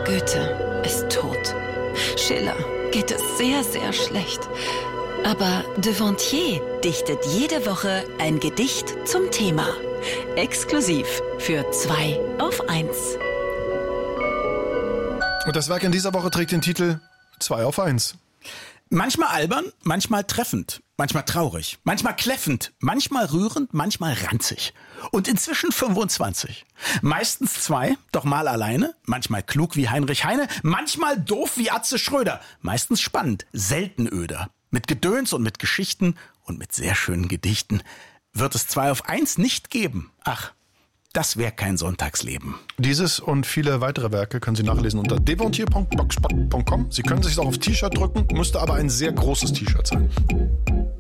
Goethe ist tot. Schiller geht es sehr, sehr schlecht. Aber Devontier dichtet jede Woche ein Gedicht zum Thema. Exklusiv für 2 auf 1. Und das Werk in dieser Woche trägt den Titel 2 auf 1. Manchmal albern, manchmal treffend, manchmal traurig, manchmal kläffend, manchmal rührend, manchmal ranzig. Und inzwischen 25. Meistens 2, doch mal alleine, manchmal klug wie Heinrich Heine, manchmal doof wie Atze Schröder, meistens spannend, selten öder. Mit Gedöns und mit Geschichten und mit sehr schönen Gedichten wird es 2 auf 1 nicht geben. Ach, das wäre kein Sonntagsleben. Dieses und viele weitere Werke können Sie nachlesen unter devontier.blogspot.com. Sie können sich auch auf T-Shirt drücken, müsste aber ein sehr großes T-Shirt sein.